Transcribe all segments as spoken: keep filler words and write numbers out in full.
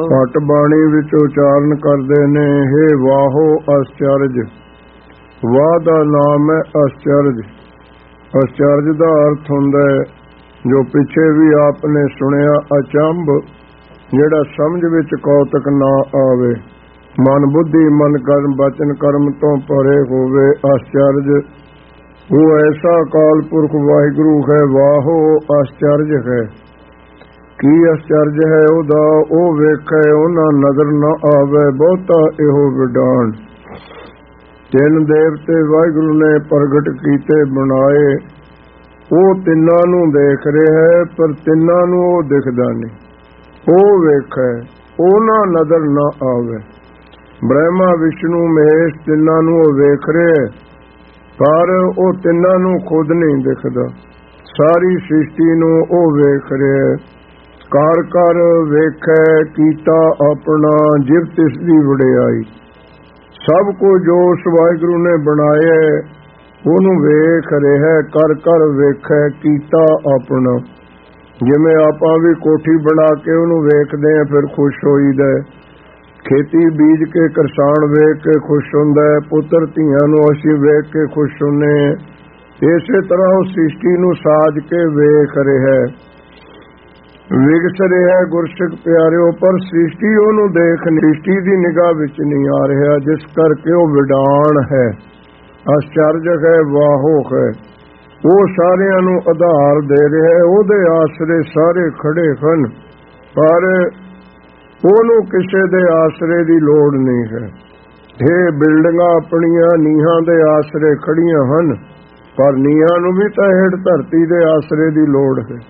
ਘਟ ਬਾਣੀ ਵਿੱਚ ਉਚਾਰਨ ਕਰਦੇ ਨੇ, ਹੇ ਵਾਹੋ ਅਸਚਰਜ। ਵਾਹ ਦਾ ਨਾਮ ਹੈ ਅਸਚਰਜ। ਅਸਚਰਜ ਦਾ ਅਰਥ ਹੁੰਦਾ ਹੈ, ਜੋ ਪਿੱਛੇ ਵੀ ਆਪ ਨੇ ਸੁਣਿਆ, ਅਚੰਭ, ਜਿਹੜਾ ਸਮਝ ਵਿੱਚ ਕੌਤਕ ਨਾ ਆਵੇ। ਮਨ ਬੁੱਧੀ ਮਨ ਕਰਮ ਬਚਨ ਕਰਮ ਤੋਂ ਪਰੇ ਹੋਵੇ। ਅਸਚਰਜ ਉਹ ਐਸਾ ਅਕਾਲ ਪੁਰਖ ਵਾਹਿਗੁਰੂ ਹੈ, ਵਾਹੋ ਅਸਚਰਜ ਹੈ। ਕੀ ਅਸਚਰਜ ਹੈ ਉਹਦਾ, ਉਹ ਵੇਖੇ ਉਹਨਾਂ ਨਜ਼ਰ ਨਾ ਆਵੇ, ਬਹੁਤਾ ਇਹੋ ਵਿਡਾਣ। ਤਿੰਨ ਦੇਵਤੇ ਵਾਹਿਗੁਰੂ ਨੇ ਪ੍ਰਗਟ ਕੀਤੇ ਬਣਾਏ, ਉਹ ਤਿੰਨਾਂ ਨੂੰ ਦੇਖ ਰਿਹਾ ਹੈ, ਪਰ ਤਿੰਨਾਂ ਨੂੰ ਉਹ ਦਿਖਦਾ ਨਹੀਂ। ਉਹ ਵੇਖੇ ਉਹਨਾਂ ਨਜ਼ਰ ਨਾ ਆਵੇ। ਬ੍ਰਹਮਾ ਵਿਸ਼ਨੂੰ ਮਹੇਸ਼ ਤਿੰਨਾਂ ਨੂੰ ਉਹ ਵੇਖ ਰਿਹਾ, ਪਰ ਉਹ ਤਿੰਨਾਂ ਨੂੰ ਖੁਦ ਨਹੀਂ ਦਿਖਦਾ। ਸਾਰੀ ਸ੍ਰਿਸ਼ਟੀ ਨੂੰ ਉਹ ਵੇਖ ਰਿਹਾ। ਕਰ ਕਰ ਵੇਖੈ ਕੀਤਾ ਆਪਣਾ, ਜਿਵ ਤਿਸ ਦੀ ਵਡਿਆਈ। ਸਭ ਕੁਝ ਜੋ ਉਸ ਵਾਹਿਗੁਰੂ ਨੇ ਬਣਾਇਆ ਉਹਨੂੰ ਵੇਖ ਰਿਹਾ, ਕਰ ਕਰ ਵੇਖੈ ਕੀਤਾ ਆਪਣਾ। ਜਿਵੇਂ ਆਪਾਂ ਵੀ ਕੋਠੀ ਬਣਾ ਕੇ ਉਹਨੂੰ ਵੇਖਦੇ ਹਾਂ, ਫਿਰ ਖੁਸ਼ ਹੋਈਦਾ। ਖੇਤੀ ਬੀਜ ਕੇ ਕਿਸਾਨ ਵੇਖ ਕੇ ਖੁਸ਼ ਹੁੰਦਾ ਹੈ, ਪੁੱਤਰ ਧੀਆਂ ਨੂੰ ਅਸੀਂ ਵੇਖ ਕੇ ਖੁਸ਼ ਹੁੰਦੇ ਹਾਂ। ਇਸੇ ਤਰ੍ਹਾਂ ਉਹ ਸ੍ਰਿਸ਼ਟੀ ਨੂੰ ਸਾਜ ਕੇ ਵੇਖ ਰਿਹਾ, ਵਿਗਸ ਰਿਹਾ ਗੁਰਸਿੱਖ ਪਿਆਰਿਓ, ਪਰ ਸ੍ਰਿਸ਼ਟੀ ਉਹਨੂੰ ਦੇਖ ਸ੍ਰਿਸ਼ਟੀ ਦੀ ਨਿਗਾਹ ਵਿੱਚ ਨਹੀਂ ਆ ਰਿਹਾ, ਜਿਸ ਕਰਕੇ ਉਹ ਵਿਡਾਣ ਹੈ, ਅਸਚਰਜ ਹੈ, ਵਾਹੋ ਹੈ। ਉਹ ਸਾਰਿਆਂ ਨੂੰ ਆਧਾਰ ਦੇ ਰਿਹਾ, ਉਹਦੇ ਆਸਰੇ ਸਾਰੇ ਖੜੇ ਹਨ, ਪਰ ਉਹਨੂੰ ਕਿਸੇ ਦੇ ਆਸਰੇ ਦੀ ਲੋੜ ਨਹੀਂ ਹੈ। ਇਹ ਬਿਲਡਿੰਗਾਂ ਆਪਣੀਆਂ ਨੀਹਾਂ ਦੇ ਆਸਰੇ ਖੜੀਆਂ ਹਨ, ਪਰ ਨੀਹਾਂ ਨੂੰ ਵੀ ਤਾਂ ਹੇਠ ਧਰਤੀ ਦੇ ਆਸਰੇ ਦੀ ਲੋੜ ਹੈ।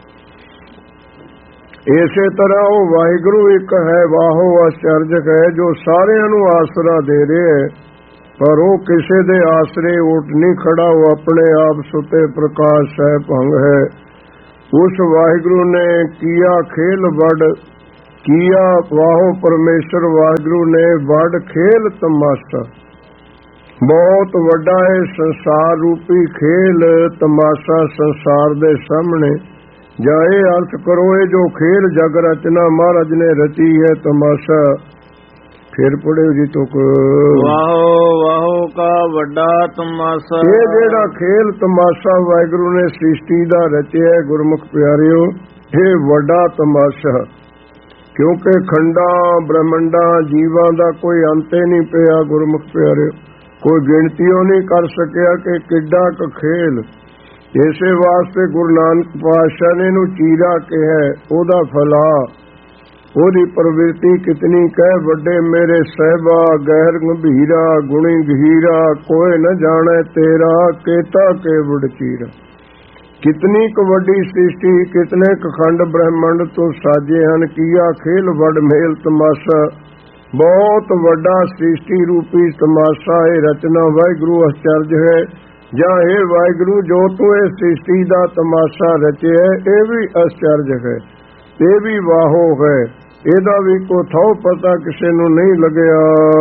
ਇਸੇ ਤਰ੍ਹਾਂ ਉਹ ਵਾਹਿਗੁਰੂ ਇੱਕ ਹੈ, ਵਾਹੋ ਅਸਚਰਜ ਹੈ, ਜੋ ਸਾਰਿਆਂ ਨੂੰ ਆਸਰਾ ਦੇ ਰਿਹਾ ਹੈ, ਪਰ ਉਹ ਕਿਸੇ ਦੇ ਆਸਰੇ ਉੱਠ ਨਹੀਂ ਖੜਾ। ਉਹ ਆਪਣੇ ਆਪ ਸੁਤੇ ਪ੍ਰਕਾਸ਼ ਹੈ, ਭੰਗ ਹੈ। ਉਸ ਵਾਹਿਗੁਰੂ ਨੇ ਕੀਆ ਖੇਲ ਵੱਡ ਕੀਆ, ਵਾਹੋ ਪਰਮੇਸ਼ਰ ਵਾਹਿਗੁਰੂ ਨੇ ਵੱਡ ਖੇਲ ਤਮਾਸ਼ਾ। ਬਹੁਤ ਵੱਡਾ ਹੈ ਸੰਸਾਰ ਰੂਪੀ ਖੇਲ ਤਮਾਸ਼ਾ, ਸੰਸਾਰ ਦੇ ਸਾਹਮਣੇ। ਜਾਂ ਇਹ ਅਰਥ ਕਰੋ, ਇਹ ਜੋ ਖੇਲ ਜਗ ਰਚਨਾ ਮਹਾਰਾਜ ਨੇ ਰਚੀ ਹੈ ਤਮਾਸ਼ਾ। ਫਿਰ ਪੜਿਓ ਜੀ ਤੁਕ, ਵਾਹੋ ਵਾਹੋ ਕਾ ਵੱਡਾ ਤਮਾਸ਼ਾ। ਇਹ ਜਿਹੜਾ ਖੇਲ ਤਮਾਸ਼ਾ ਵਾਹਿਗੁਰੂ ਨੇ ਸ੍ਰਿਸ਼ਟੀ ਦਾ ਰਚਿਆ ਗੁਰਮੁਖ ਪਿਆਰਿਓ, ਇਹ ਵੱਡਾ ਤਮਾਸ਼ਾ। ਕਿਉਂਕਿ ਖੰਡਾਂ ਬ੍ਰਹਮੰਡਾਂ ਜੀਵਾਂ ਦਾ ਕੋਈ ਅੰਤ ਹੀ ਨਹੀਂ ਪਿਆ ਗੁਰਮੁਖ ਪਿਆਰਿਓ, ਕੋਈ ਗਿਣਤੀਓ ਨਹੀਂ ਕਰ ਸਕਿਆ ਕਿ ਕਿੱਡਾ ਕੁ ਖੇਲ। ਇਸੇ ਵਾਸਤੇ ਗੁਰੂ ਨਾਨਕ ਪਾਤਸ਼ਾਹ ਨੇ ਇਹਨੂੰ ਚੀਰਾ ਕਿਹਾ, ਉਹਦਾ ਫਲਾ, ਉਹਦੀ ਪ੍ਰਵਿਰਤੀ ਕਿਤਨੀ ਕਹਿ ਵੱਡੇ ਮੇਰੇ ਸਾਹਿਬਾ, ਗਹਿਰ ਗੰਭੀਰਾ ਗੁਣੀ ਗਹੀਰਾ, ਕੋਈ ਨ ਜਾਣੇ ਤੇਰਾ ਕੇਤਾ ਕੇ ਵਡਚੀਰਾ। ਕਿਤਨੀ ਕੁ ਵੱਡੀ ਸ੍ਰਿਸ਼ਟੀ, ਕਿਤਨੇ ਕੁ ਖੰਡ ਬ੍ਰਹਮੰਡ ਤੋਂ ਸਾਜੇ ਹਨ, ਕੀਆ ਖੇਲ ਵੱਡ ਮੇਲ ਤਮਾਸ਼ਾ। ਬਹੁਤ ਵੱਡਾ ਸ੍ਰਿਸ਼ਟੀ ਰੂਪੀ ਤਮਾਸ਼ਾ ਇਹ ਰਚਨਾ ਵਾਹਿਗੁਰੂ ਅਸਚਰਜ ਹੈ। ਜਾਂ ਇਹ ਵਾਹਿਗੁਰੂ ਜੋ ਤੂੰ ਇਹ ਸ੍ਰਿਸ਼ਟੀ ਦਾ ਤਮਾਸ਼ਾ ਰਚਿਆ, ਇਹ ਵੀ ਅਸਚਰਜ ਹੈ, ਇਹ ਵੀ ਵਾਹੋ ਹੈ। ਇਹਦਾ ਵੀ ਕੋ ਥੋ ਪਤਾ ਕਿਸੇ ਨੂੰ ਨਹੀਂ ਲੱਗਿਆ।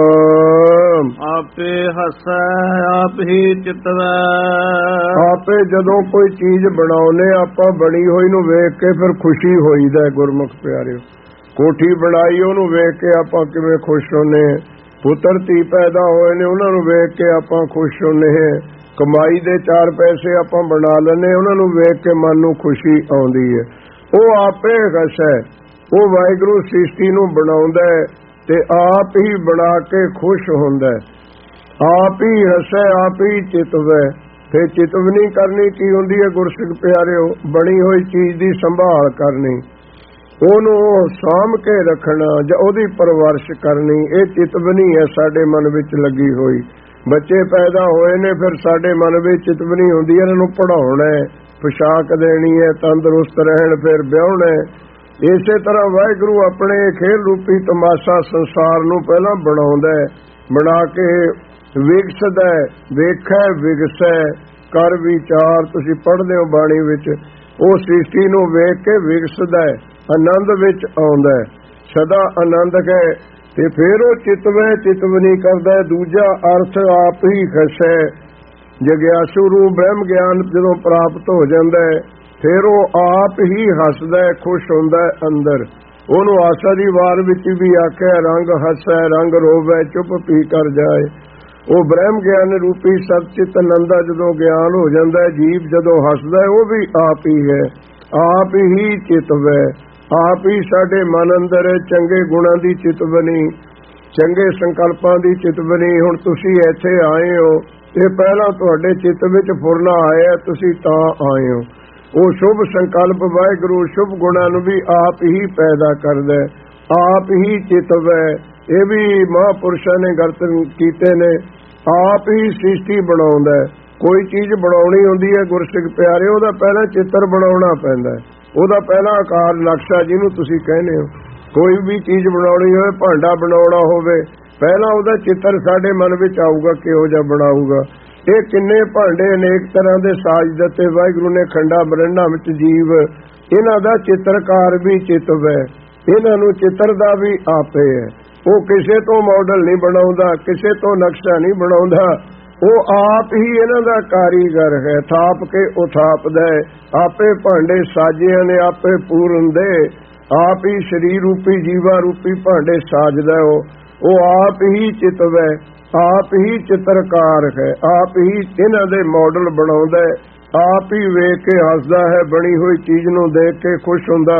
ਆਪੇ ਹੱਸੈ ਆਪ ਹੀ ਚਿਤਵੈ। ਆਪੇ ਜਦੋਂ ਕੋਈ ਚੀਜ਼ ਬਣਾਉਨੇ, ਆਪਾਂ ਬਣੀ ਹੋਈ ਨੂੰ ਵੇਖ ਕੇ ਫਿਰ ਖੁਸ਼ੀ ਹੋਈਦਾ। ਗੁਰਮੁਖ ਪਿਆਰਿਓ, ਕੋਠੀ ਬਣਾਈ ਉਹਨੂੰ ਵੇਖ ਕੇ ਆਪਾਂ ਕਿਵੇਂ ਖੁਸ਼ ਹੁੰਨੇ। ਪੁੱਤਰ ਧੀ ਪੈਦਾ ਹੋਏ ਨੇ, ਉਹਨਾਂ ਨੂੰ ਵੇਖ ਕੇ ਆਪਾਂ ਖੁਸ਼ ਹੁੰਨੇ। ਕਮਾਈ ਦੇ ਚਾਰ ਪੈਸੇ ਆਪਾਂ ਬਣਾ ਲੈਂਦੇ, ਉਹਨਾਂ ਨੂੰ ਵੇਖ ਕੇ ਮਨ ਨੂੰ ਖੁਸ਼ੀ ਆਉਂਦੀ ਹੈ। ਉਹ ਆਪੇ ਹੱਸੈ, ਉਹ ਵਾਹਿਗੁਰੂ ਸ੍ਰਿਸ਼ਟੀ ਨੂੰ ਬਣਾਉਂਦਾ ਤੇ ਆਪ ਹੀ ਬਣਾ ਕੇ ਖੁਸ਼ ਹੁੰਦਾ। ਆਪ ਹੀ ਹੱਸੈ ਆਪ ਹੀ ਚਿਤਵੈ। ਫਿਰ ਚਿਤਵਨੀ ਕਰਨੀ ਕੀ ਹੁੰਦੀ ਹੈ ਗੁਰਸਿੱਖ ਪਿਆਰਿਓ? ਬਣੀ ਹੋਈ ਚੀਜ਼ ਦੀ ਸੰਭਾਲ ਕਰਨੀ, ਉਹਨੂੰ ਸਾਂਭ ਕੇ ਰੱਖਣਾ ਜਾਂ ਉਹਦੀ ਪਰਵਰਿਸ਼ ਕਰਨੀ, ਇਹ ਚਿਤਵਨੀ ਹੈ ਸਾਡੇ ਮਨ ਵਿੱਚ ਲੱਗੀ ਹੋਈ। ਬੱਚੇ ਪੈਦਾ ਹੋਏ ਨੇ, ਫਿਰ ਸਾਡੇ ਮਨ ਵਿੱਚ ਚਿਤਵਨੀ ਹੁੰਦੀ ਹੈ, ਇਹਨਾਂ ਨੂੰ ਪੜ੍ਹਾਉਣਾ, ਪੁਸ਼ਾਕ ਦੇਣੀ ਹੈ, ਤੰਦਰੁਸਤ ਰਹਿਣ, ਫਿਰ ਵਿਆਹੁਣਾ। ਇਸੇ ਤਰ੍ਹਾਂ ਵਾਹਿਗੁਰੂ ਆਪਣੇ ਖੇਲ ਰੂਪੀ ਤਮਾਸ਼ਾ ਸੰਸਾਰ ਨੂੰ ਪਹਿਲਾਂ ਬਣਾਉਂਦਾ, ਬਣਾ ਕੇ ਵਿਗਸਦਾ, ਵੇਖੈ ਵਿਗਸੈ ਕਰ ਵਿਚਾਰ। ਤੁਸੀਂ ਪੜ੍ਹਦੇ ਹੋ ਬਾਣੀ ਵਿੱਚ, ਉਹ ਸ੍ਰਿਸ਼ਟੀ ਨੂੰ ਵੇਖ ਕੇ ਵਿਗਸਦਾ, ਆਨੰਦ ਵਿੱਚ ਆਉਂਦਾ, ਸਦਾ ਆਨੰਦ ਹੈ। ਤੇ ਫਿਰ ਉਹ ਚਿਤਵੈ ਚਿਤਵਨੀ ਕਰਦਾ। ਦੂਜਾ ਅਰਥ ਆਪ ਹੀ ਖਸੈ। ਜਗਿਆਸੂ ਰੂਪ ਬ੍ਰਹਮ ਗਿਆਨ ਜਦੋਂ ਪ੍ਰਾਪਤ ਹੋ ਜਾਂਦਾ, ਫਿਰ ਉਹ ਆਪ ਹੀ ਹੱਸਦਾ, ਖੁਸ਼ ਹੁੰਦਾ ਅੰਦਰ। ਉਹਨੂੰ ਆਸਾ ਦੀ ਵਾਰ ਵਿੱਚ ਵੀ ਆਖਿਆ, ਰੰਗ ਹੱਸੈ ਰੰਗ ਰੋਵੈ ਚੁੱਪ ਪੀ ਕਰ ਜਾਏ। ਉਹ ਬ੍ਰਹਮ ਗਿਆਨ ਰੂਪੀ ਸਤਿਚਿਤ ਆਨੰਦਾ ਜਦੋਂ ਗਿਆਨ ਹੋ ਜਾਂਦਾ, ਜੀਵ ਜਦੋਂ ਹੱਸਦਾ ਉਹ ਵੀ ਆਪ ਹੀ ਹੈ, ਆਪ ਹੀ ਚਿਤਵੈ, ਆਪ ਹੀ ਸਾਡੇ ਮਨ ਅੰਦਰ ਚੰਗੇ ਗੁਣਾਂ ਦੀ ਚਿਤਵਨੀ, ਚੰਗੇ ਸੰਕਲਪਾਂ ਦੀ ਚਿਤਵਨੀ। ਹੁਣ ਤੁਸੀਂ ਇੱਥੇ ਆਏ ਹੋ, ਇਹ ਪਹਿਲਾਂ ਤੁਹਾਡੇ ਚਿੱਤ ਵਿੱਚ ਫੁਰਨਾ ਆਇਆ, ਤੁਸੀਂ ਤਾਂ ਆਏ ਹੋ। ਉਹ ਸ਼ੁਭ ਸੰਕਲਪ ਵਾਹਿਗੁਰੂ ਸ਼ੁਭ ਗੁਣਾਂ ਨੂੰ ਵੀ ਆਪ ਹੀ ਪੈਦਾ ਕਰਦਾ, ਆਪ ਹੀ ਚਿਤਵੈ। ਇਹ ਵੀ ਮਹਾਂਪੁਰਸ਼ਾਂ ਨੇ ਗਰਤ ਕੀਤੇ ਨੇ, ਆਪ ਹੀ ਸ੍ਰਿਸ਼ਟੀ ਬਣਾਉਂਦਾ। ਕੋਈ ਚੀਜ਼ ਬਣਾਉਣੀ ਹੁੰਦੀ ਹੈ ਗੁਰਸਿੱਖ ਪਿਆਰੇ, ਉਹਦਾ ਪਹਿਲਾਂ ਚਿੱਤਰ ਬਣਾਉਣਾ ਪੈਂਦਾ, ਉਹਦਾ ਪਹਿਲਾਂ ਆਕਾਰ ਨਕਸ਼ਾ ਜਿਹਨੂੰ ਤੁਸੀਂ ਕਹਿੰਦੇ ਹੋ। ਕੋਈ ਵੀ ਚੀਜ਼ ਬਣਾਉਣੀ ਹੋਵੇ, ਭਾਂਡਾ ਬਣਾਉਣਾ ਹੋਵੇ, ਪਹਿਲਾਂ ਉਹਦਾ ਚਿੱਤਰ ਸਾਡੇ ਮਨ ਵਿੱਚ ਆਊਗਾ, ਕਿਹੋ ਜਿਹਾ ਬਣਾਊਗਾ। ਇਹ ਕਿੰਨੇ ਭਾਂਡੇ ਅਨੇਕ ਤਰ੍ਹਾਂ ਦੇ ਸਾਜ ਦਿੱਤੇ ਵਾਹਿਗੁਰੂ ਨੇ ਖੰਡਾ ਬ੍ਰਹਮੰਡਾਂ ਵਿੱਚ ਜੀਵ, ਇਹਨਾਂ ਦਾ ਚਿੱਤਰਕਾਰ ਵੀ ਚਿਤਵ ਹੈ, ਇਹਨਾਂ ਨੂੰ ਚਿੱਤਰ ਦਾ ਵੀ ਆਪੇ ਹੈ। ਉਹ ਕਿਸੇ ਤੋਂ ਮਾਡਲ ਨਹੀਂ ਬਣਾਉਂਦਾ, ਕਿਸੇ ਤੋਂ ਨਕਸ਼ਾ ਨਹੀਂ ਬਣਾਉਂਦਾ, ਉਹ ਆਪ ਹੀ ਇਹਨਾਂ ਦਾ ਕਾਰੀਗਰ ਹੈ। ਥਾਪ ਕੇ ਉਹ ਥਾਪਦਾ, ਆਪੇ ਭਾਂਡੇ ਸਾਜਿਆਂ ਨੇ ਆਪੇ ਪੂਰਨ ਦੇ, ਆਪ ਹੀ ਸਰੀਰ ਰੂਪੀ ਜੀਵਾ ਰੂਪੀ ਭਾਂਡੇ ਸਾਜਦਾ। ਉਹ ਉਹ ਆਪ ਹੀ ਚਿਤਵ ਹੈ, ਆਪ ਹੀ ਚਿੱਤਰਕਾਰ ਹੈ, ਆਪ ਹੀ ਇਹਨਾਂ ਦੇ ਮਾਡਲ ਬਣਾਉਂਦਾ, ਆਪ ਹੀ ਵੇਖ ਕੇ ਹੱਸਦਾ ਹੈ, ਬਣੀ ਹੋਈ ਚੀਜ਼ ਨੂੰ ਦੇਖ ਕੇ ਖੁਸ਼ ਹੁੰਦਾ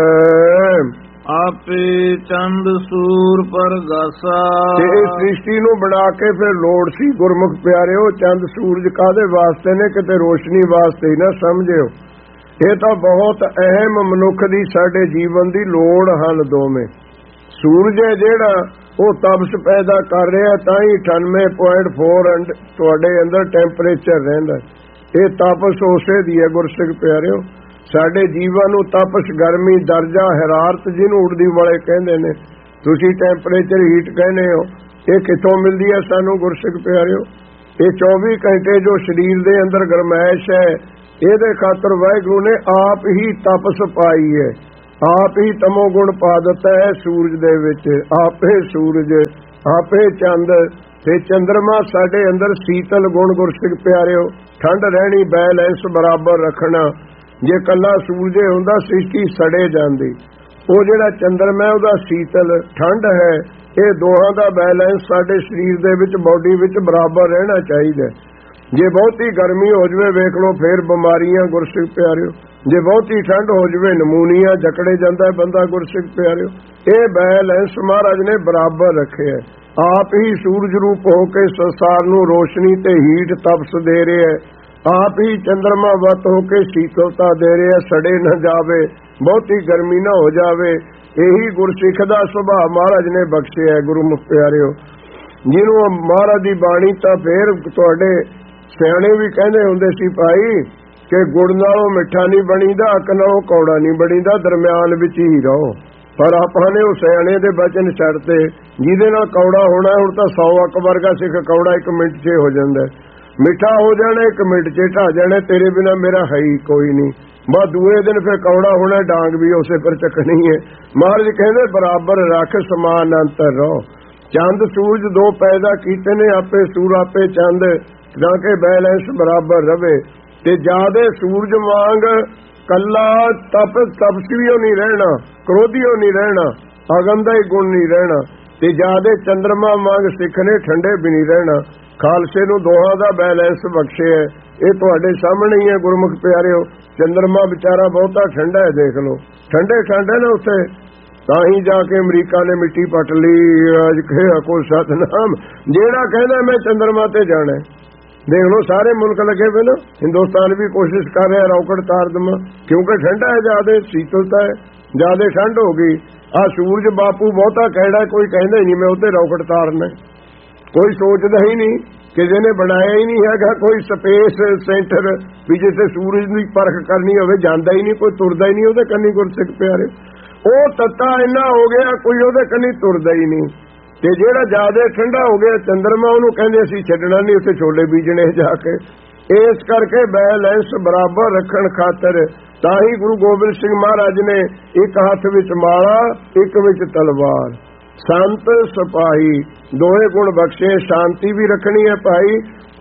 ਹੈ। ਆਪੇ ਚੰਦ ਸੂਰ ਪਰਗਾਸਾ, ਤੇ ਇਸ ਸ੍ਰਿਸ਼ਟੀ ਨੂੰ ਬਣਾ ਕੇ ਫਿਰ ਲੋੜ ਸੀ ਗੁਰਮੁਖ ਪਿਆਰਿਓ, ਚੰਦ ਸੂਰਜ ਕਾਹਦੇ ਵਾਸਤੇ ਨੇ? ਕਿਤੇ ਰੋਸ਼ਨੀ ਵਾਸਤੇ ਹੀ ਨਾ ਸਮਝਿਓ। ਇਹ ਤਾਂ ਬਹੁਤ ਅਹਿਮ ਮਨੁੱਖ ਦੀ ਸਾਡੇ ਜੀਵਨ ਦੀ ਲੋੜ ਹਨ ਦੋਵੇਂ। ਸੂਰਜ ਹੈ ਜਿਹੜਾ ਉਹ ਤਪਸ਼ ਪੈਦਾ ਕਰ ਰਿਹਾ, ਤਾਂ ਹੀ ਅਠਾਨਵੇਂ ਪੁਆਇੰਟ ਚਾਰ ਤੁਹਾਡੇ ਅੰਦਰ ਟੈਂਪਰੇਚਰ ਰਹਿੰਦਾ। ਇਹ ਤਪਸ਼ ਉਸੇ ਦੀ ਹੈ ਗੁਰਸਿੱਖ ਪਿਆਰਿਓ। ਸਾਡੇ ਜੀਵਨ ਨੂੰ ਤਪਸ਼, ਗਰਮੀ, ਦਰਜਾ, ਹਰਾਰਤ ਜਿਹਨੂੰ ਉੜਦੀ ਵਾਲੇ ਕਹਿੰਦੇ ਨੇ, ਤੁਸੀਂ ਟੈਂਪਰੇਚਰ ਹੀਟ ਕਹਿੰਦੇ ਹੋ, ਇਹ ਕਿੱਥੋਂ ਮਿਲਦੀ ਹੈ ਸਾਨੂੰ ਗੁਰਸਿੱਖ ਪਿਆਰਿਓ? ਇਹ ਚੌਵੀ ਘੰਟੇ ਜੋ ਸਰੀਰ ਦੇ ਅੰਦਰ ਗਰਮੈਸ਼ ਹੈ, ਇਹਦੇ ਖਾਤਰ ਵਾਹਿਗੁਰੂ ਨੇ ਆਪ ਹੀ ਤਪਸ਼ ਪਾਈ ਹੈ, ਆਪ ਹੀ ਤਮੋ ਗੁਣ ਪਾ ਦਿੱਤਾ ਹੈ ਸੂਰਜ ਦੇ ਵਿੱਚ। ਆਪੇ ਸੂਰਜ, ਆਪੇ ਚੰਦ ਤੇ ਚੰਦਰਮਾ ਸਾਡੇ ਅੰਦਰ ਸੀਤਲ ਗੁਣ ਗੁਰਸਿੱਖ ਪਿਆਰਿਓ, ਠੰਡ ਰਹਿਣੀ, ਬੈਲੈਂਸ ਬਰਾਬਰ ਰੱਖਣਾ। ਜੇ ਕੱਲਾ ਸੂਰਜ ਹੁੰਦਾ ਸ੍ਰਿਸ਼ਟੀ ਸੜੇ ਜਾਂਦੀ। ਉਹ ਜਿਹੜਾ ਚੰਦਰਮਾ ਉਹਦਾ ਸੀਤਲ ਠੰਡ ਹੈ, ਇਹ ਦੋਹਾਂ ਦਾ ਬੈਲੈਂਸ ਸਾਡੇ ਸਰੀਰ ਦੇ ਵਿੱਚ, ਬਾਡੀ ਵਿੱਚ ਬਰਾਬਰ ਰਹਿਣਾ ਚਾਹੀਦਾ। ਜੇ ਬਹੁਤੀ ਗਰਮੀ ਹੋ ਜਵੇ ਵੇਖ ਲਓ ਫੇਰ ਬਿਮਾਰੀਆਂ ਗੁਰਸਿੱਖ ਪਿਆਰਿਓ, ਜੇ ਬਹੁਤੀ ਠੰਡ ਹੋ ਜਵੇ ਨਮੂਨੀਆ, ਜਕੜੇ ਜਾਂਦਾ ਬੰਦਾ ਗੁਰਸਿੱਖ ਪਿਆਰਿਓ। ਇਹ ਬੈਲੈਂਸ ਮਹਾਰਾਜ ਨੇ ਬਰਾਬਰ ਰੱਖਿਆ। ਆਪ ਹੀ ਸੂਰਜ ਰੂਪ ਹੋ ਕੇ ਸੰਸਾਰ ਨੂੰ ਰੋਸ਼ਨੀ ਤੇ ਹੀਟ ਤਪਸ ਦੇ ਰਿਹਾ ਹੈ, ਆਪ ਹੀ ਚੰਦਰਮਾ ਵੱਤ ਹੋ ਕੇ ਸ਼ੀਤਲਤਾ ਦੇ ਰਿਹਾ, ਸੜੇ ਨਾ ਜਾਵੇ, ਬਹੁਤੀ ਗਰਮੀ ਨਾ ਹੋ ਜਾਵੇ। ਇਹੀ ਗੁਰਸਿੱਖ ਦਾ ਸੁਭਾਅ ਮਹਾਰਾਜ ਨੇ ਬਖਸ਼ਿਆ ਗੁਰਮੁਖ ਪਿਆਰਿਓ। ਜਿਹਨੂੰ ਮਹਾਰਾਜ ਦੀ ਬਾਣੀ ਤਾਂ ਫੇਰ ਤੁਹਾਡੇ ਸਿਆਣੇ ਵੀ ਕਹਿੰਦੇ ਹੁੰਦੇ ਸੀ ਭਾਈ ਕਿ ਗੁੜ ਨਾਲੋਂ ਮਿੱਠਾ ਨਹੀਂ ਬਣੀਦਾ, ਅੱਕ ਨਾਲੋਂ ਕੌੜਾ ਨਹੀਂ ਬਣੀਦਾ, ਦਰਮਿਆਨ ਵਿੱਚ ਹੀ ਰਹੋ। ਪਰ ਆਪਾਂ ਨੇ ਉਹ ਸਿਆਣੇ ਦੇ ਬਚਨ ਛੱਡਤੇ, ਜਿਹਦੇ ਨਾਲ ਕੌੜਾ ਹੋਣਾ। ਹੁਣ ਤਾਂ ਸੌ ਅੱਕ ਵਰਗਾ ਸਿੱਖ ਕੌੜਾ ਇੱਕ ਮਿੰਟ 'ਚ ਹੋ ਜਾਂਦਾ, ਮਿੱਠਾ ਹੋ ਜਾਣਾ ਇੱਕ ਮਿੰਟ 'ਚ ਢਾ ਜਾਣਾ, ਤੇਰੇ ਬਿਨਾ ਮੇਰਾ ਹੈ ਹੀ ਕੋਈ ਨਹੀਂ। ਬਸ ਦੂਏ ਦਿਨ ਫਿਰ ਕੌੜਾ ਹੋਣਾ, ਡਾਂਗ ਵੀ ਉਸੇ ਪਰ ਚੱਕਣੀ ਹੈ। ਮਹਾਰਾਜ ਕਹਿੰਦੇ ਬਰਾਬਰ ਰੱਖ ਸਮਾਨ ਅੰਤਰ ਰਹੋ। ਚੰਦ ਸੂਰਜ ਦੋ ਪੈਦਾ ਕੀਤੇ ਨੇ, ਆਪੇ ਸੂਰ ਆਪੇ ਚੰਦ, ਤਾਂ ਕਿ ਬੈਲੈਂਸ ਬਰਾਬਰ ਰਵੇ। ਤੇ ਜਿਆਦੇ ਸੂਰਜ ਵਾਂਗ ਕੱਲਾ ਤਪ ਤਪਸੀਓ ਨਹੀਂ ਰਹਿਣਾ, ਕ੍ਰੋਧੀਓ ਨਹੀਂ ਰਹਿਣਾ, ਅਗਮ ਦਾ ਹੀ ਗੁਣ ਨਹੀਂ ਰਹਿਣਾ। ਤੇ ਜਿਆਦੇ ਚੰਦਰਮਾ ਵਾਂਗ ਸਿੱਖ ਨੇ ਠੰਡੇ ਵੀ ਨਹੀਂ ਰਹਿਣਾ। ਖਾਲਸੇ ਨੂੰ ਦੋਹਾਂ ਦਾ ਬੈਲੈਂਸ ਬਖਸ਼ਿਆ। ਇਹ ਤੁਹਾਡੇ ਸਾਹਮਣੇ ਹੀ ਹੈ ਗੁਰਮੁਖ ਪਿਆਰਿਓ। ਚੰਦਰਮਾ ਵਿਚਾਰਾ ਬਹੁਤਾ ਠੰਡਾ ਹੈ, ਦੇਖ ਲਓ, ਠੰਡੇ ਠੰਡੇ ਨੇ ਉੱਥੇ, ਤਾਂ ਹੀ ਜਾ ਕੇ ਅਮਰੀਕਾ ਨੇ ਮਿੱਟੀ ਪੱਟ ਲਈ। ਅੱਜ ਕਿਹਾ ਕੋਈ ਸਤਨਾਮ, ਜਿਹੜਾ ਕਹਿੰਦਾ ਮੈਂ ਚੰਦਰਮਾ ਤੇ ਜਾਣਾ, ਦੇਖ ਲਓ ਸਾਰੇ ਮੁਲਕ ਲੱਗੇ ਪਏ ਨਾ। ਹਿੰਦੁਸਤਾਨ ਵੀ ਕੋਸ਼ਿਸ਼ ਕਰ ਰਿਹਾ ਰੌਕਟ ਤਾਰ ਦੇਵਾਂ, ਕਿਉਂਕਿ ਠੰਡਾ ਹੈ, ਜ਼ਿਆਦਾ ਸ਼ੀਤਲਤਾ ਹੈ, ਜ਼ਿਆਦਾ ਠੰਡ ਹੋ ਗਈ। ਆ ਸੂਰਜ ਬਾਪੂ ਬਹੁਤਾ ਕਿਹੜਾ, ਕੋਈ ਕਹਿੰਦਾ ਹੀ ਨਹੀਂ ਮੈਂ ਉੱਤੇ ਰੌਕਟ ਤਾਰਨਾ, ਕੋਈ ਸੋਚਦਾ ਹੀ ਨਹੀਂ, ਕਿਸੇ ਨੇ ਬਣਾਇਆ ਹੀ ਨਹੀਂ ਹੈਗਾ ਕੋਈ ਸਪੇਸ ਸੈਂਟਰ ਵੀ ਜਿੱਥੇ ਸੂਰਜ ਦੀ ਪਰਖ ਕਰਨੀ ਹੋਵੇ, ਜਾਂਦਾ ਹੀ ਨਹੀਂ ਕੋਈ, ਤੁਰਦਾ ਹੀ ਨਹੀਂ ਉਹਦੇ ਕੰਨੀ ਗੁਰਸਿੱਖ ਪਿਆਰੇ। ਉਹ ਤੱਤਾ ਇੰਨਾ ਹੋ ਗਿਆ ਕੋਈ ਉਹਦੇ ਕੰਨੀ ਤੁਰਦਾ ਹੀ ਨਹੀਂ। ਤੇ ਜਿਹੜਾ ਜ਼ਿਆਦਾ ਠੰਡਾ ਹੋ ਗਿਆ ਚੰਦਰਮਾ, ਉਹਨੂੰ ਕਹਿੰਦੇ ਅਸੀਂ ਛੱਡਣਾ ਨਹੀਂ, ਉੱਥੇ ਛੋਲੇ ਬੀਜਣੇ ਜਾ ਕੇ। ਇਸ ਕਰਕੇ ਬੈਲੈਂਸ ਬਰਾਬਰ ਰੱਖਣ ਖਾਤਰ ਤਾਂ ਹੀ ਗੁਰੂ ਗੋਬਿੰਦ ਸਿੰਘ ਮਹਾਰਾਜ ਨੇ ਇੱਕ ਹੱਥ ਵਿੱਚ ਮਾਲਾ, ਇੱਕ ਵਿੱਚ ਤਲਵਾਰ, ਸੰਤ ਸਿਪਾਹੀ ਦੋਹੇ ਗੁਣ ਬਖਸ਼ੇ। ਸ਼ਾਂਤੀ ਵੀ ਰੱਖਣੀ ਹੈ ਭਾਈ,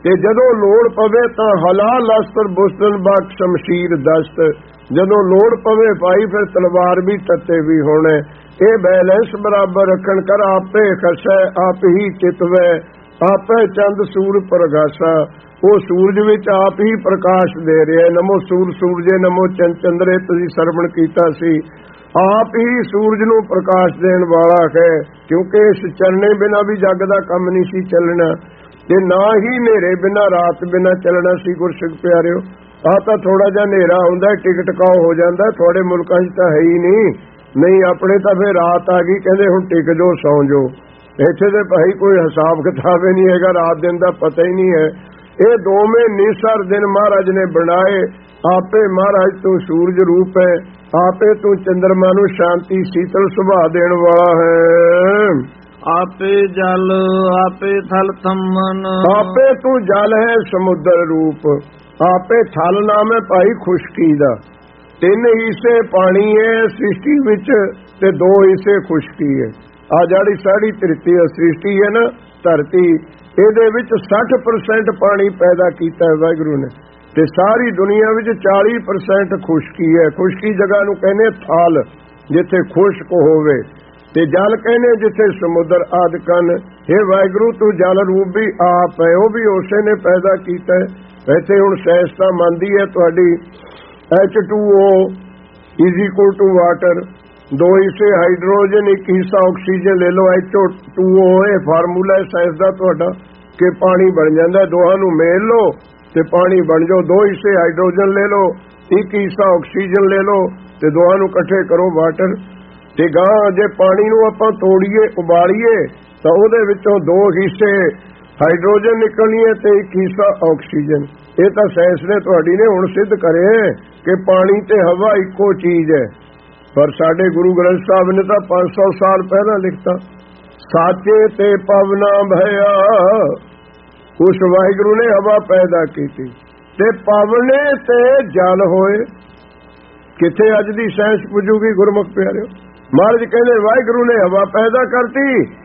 ਤੇ ਜਦੋਂ ਲੋੜ ਪਵੇ ਤਾਂ ਹਲਾਲ ਅਸਤਰ ਬੁਸਤਨ ਬਾਕ ਸ਼ਮਸ਼ੀਰ ਦਸਤ, ਜਦੋਂ ਲੋੜ ਪਵੇ ਭਾਈ ਫਿਰ ਤਲਵਾਰ ਵੀ ਤੱਤੇ ਵੀ ਹੋਣੇ। ਇਹ ਬੈਲੈਂਸ ਬਰਾਬਰ ਰੱਖਣ ਕਰ ਆਪੇ ਖਸੈ ਆਪ ਹੀ ਚਿਤਵੈ, ਆਪੇ ਚੰਦ ਸੂਰ ਪ੍ਰਗਾਸਾ। ਉਹ ਸੂਰਜ ਵਿੱਚ ਆਪ ਹੀ ਪ੍ਰਕਾਸ਼ ਦੇ ਰਿਹਾ। ਨਮੋ ਸੂਰ ਸੂਰਜੇ ਨਮੋ ਚੰਦ ਚੰਦਰੇ, ਤੁਸੀਂ ਸਰਵਣ ਕੀਤਾ ਸੀ। ਆਪ ਹੀ ਸੂਰਜ ਨੂੰ ਪ੍ਰਕਾਸ਼ ਦੇਣ ਵਾਲਾ ਹੈ, ਕਿਉਂਕਿ ਇਸ ਚਲਣੇ ਬਿਨਾਂ ਵੀ ਜੱਗ ਦਾ ਕੰਮ ਨਹੀਂ ਸੀ ਚੱਲਣਾ, ਤੇ ਨਾ ਹੀ ਹਨੇਰੇ ਬਿਨਾਂ ਰਾਤ ਬਿਨਾਂ ਚੱਲਣਾ ਸੀ। ਗੁਰਸਿੱਖ ਪਿਆਰਿਓ, ਆਹ ਤਾਂ ਥੋੜਾ ਜਿਹਾ ਹਨੇਰਾ ਹੁੰਦਾ ਟਿਕ ਟਿਕਾਓ ਹੋ ਜਾਂਦਾ, ਤੁਹਾਡੇ ਮੁਲਕਾਂ 'ਚ ਤਾਂ ਹੈ ਹੀ ਨਹੀਂ। ਨਹੀਂ ਆਪਣੇ ਤਾਂ ਫਿਰ ਰਾਤ ਆ ਗਈ, ਕਹਿੰਦੇ ਹੁਣ ਟਿਕ ਜੋ ਸੌਂ ਜੋ। ਇੱਥੇ ਤੇ ਭਾਈ ਕੋਈ ਹਿਸਾਬ ਕਿਤਾਬ ਹੀ ਨਹੀਂ ਹੈਗਾ, ਰਾਤ ਦਿਨ ਦਾ ਪਤਾ ਹੀ ਨਹੀਂ ਹੈ। ਇਹ ਦੋਵੇਂ ਨਿਸਰ ਦਿਨ ਮਹਾਰਾਜ ਨੇ ਬਣਾਏ। ਆਪੇ ਮਹਾਰਾਜ ਤੂੰ ਸੂਰਜ ਰੂਪ ਹੈ, ਆਪੇ ਤੂੰ ਚੰਦਰਮਾ ਨੂੰ ਸ਼ਾਂਤੀ ਸੀਤਲ ਸੁਭਾਅ ਦੇਣ ਵਾਲਾ ਹੈ। ਆਪੇ ਜਲ ਆਪੇ ਥਲ ਥੰਮਨ, ਆਪੇ ਤੂੰ ਜਲ ਹੈ ਸਮੁੰਦਰ ਰੂਪ, ਆਪੇ ਥਲ ਨਾਮ ਹੈ ਭਾਈ ਖੁਸ਼ਕੀ ਦਾ। ਤਿੰਨ ਹਿੱਸੇ ਪਾਣੀ ਹੈ ਸ੍ਰਿਸ਼ਟੀ ਵਿੱਚ ਤੇ ਦੋ ਹਿੱਸੇ ਖੁਸ਼ਕੀ ਹੈ। ਆ ਜਿਹੜੀ ਸਾਡੀ ਧਰਤੀ ਸ੍ਰਿਸ਼ਟੀ ਹੈ ਨਾ ਧਰਤੀ, ਇਹਦੇ ਵਿੱਚ ਸੱਠ ਪਰਸੈਂਟ ਪਾਣੀ ਪੈਦਾ ਕੀਤਾ ਹੈ ਵਾਹਿਗੁਰੂ ਨੇ, ਤੇ ਸਾਰੀ ਦੁਨੀਆ ਵਿੱਚ ਚਾਲੀ ਪਰਸੈਂਟ ਖੁਸ਼ਕੀ ਹੈ। ਖੁਸ਼ਕੀ ਜਗ੍ਹਾ ਨੂੰ ਕਹਿੰਦੇ ਥਾਲ, ਜਿੱਥੇ ਖੁਸ਼ਕ ਹੋਵੇ, ਤੇ ਜਲ ਕਹਿੰਦੇ ਜਿੱਥੇ ਸਮੁੰਦਰ ਆਦਿ ਕਨ। ਇਹ ਵਾਹਿਗੁਰੂ ਤੂੰ ਜਲ ਰੂਪ ਵੀ ਆਪ ਹੈ, ਉਹ ਵੀ ਉਸੇ ਨੇ ਪੈਦਾ ਕੀਤਾ ਹੈ। ਵੈਸੇ ਹੁਣ ਸਾਇੰਸ ਤਾਂ ਮੰਨਦੀ ਹੈ ਤੁਹਾਡੀ H two O is equal to water, ਦੋ ਹਿੱਸੇ ਹਾਈਡਰੋਜਨ ਇੱਕ ਹਿੱਸਾ ਆਕਸੀਜਨ ਲੈ ਲਓ, ਐਚ ਟੂ ਓ ਇਹ ਫਾਰਮੂਲਾ ਹੈ ਸਾਇੰਸ ਦਾ ਤੁਹਾਡਾ, ਕਿ ਪਾਣੀ ਬਣ ਜਾਂਦਾ। ਦੋਹਾਂ ਨੂੰ ਮੇਲ ਲਓ ਤੇ ਪਾਣੀ ਬਣ ਜਾਓ। ਦੋ ਹਿੱਸੇ ਹਾਈਡਰੋਜਨ ਲੈ ਲਓ, ਇੱਕ ਹਿੱਸਾ ਆਕਸੀਜਨ ਲੈ ਲਓ, ਤੇ ਦੋਹਾਂ ਨੂੰ ਇਕੱਠੇ ਕਰੋ ਵਾਟਰ। ਤੇ ਗਾਂ ਜੇ ਪਾਣੀ ਨੂੰ ਆਪਾਂ ਤੋੜੀਏ ਉਬਾਲੀਏ ਤਾਂ ਉਹਦੇ ਵਿੱਚੋਂ ਦੋ ਹਿੱਸੇ ਹਾਈਡਰੋਜਨ ਨਿਕਲਣੀ ਹੈ ਤੇ ਇੱਕ ਹਿੱਸਾ ਆਕਸੀਜਨ। ਇਹ ਤਾਂ ਸਾਇੰਸ ਨੇ ਤੁਹਾਡੀ ਨੇ ਹੁਣ ਸਿੱਧ ਕਰੇ ਕਿ ਪਾਣੀ ਤੇ ਹਵਾ ਇੱਕੋ ਚੀਜ਼ ਹੈ। ਪਰ ਸਾਡੇ ਗੁਰੂ ਗ੍ਰੰਥ ਸਾਹਿਬ ਨੇ ਤਾਂ ਪੰਜ ਸੌ ਸਾਲ ਪਹਿਲਾਂ ਲਿਖਤਾ, ਸਾਚੇ ਤੇ ਪਵਨਾ ਭਇਆ। ਉਸ ਵਾਹਿਗੁਰੂ ਨੇ ਹਵਾ ਪੈਦਾ ਕੀਤੀ ਤੇ ਪਵਨੇ ਤੇ ਜਲ ਹੋਏ। ਕਿੱਥੇ ਅੱਜ ਦੀ ਸਾਇੰਸ ਪੁੱਜੂਗੀ ਗੁਰਮੁਖ ਪਿਆਰਿਓ। ਮਹਾਰਾਜ ਕਹਿੰਦੇ ਵਾਹਿਗੁਰੂ ਨੇ ਹਵਾ ਪੈਦਾ ਕਰਤੀ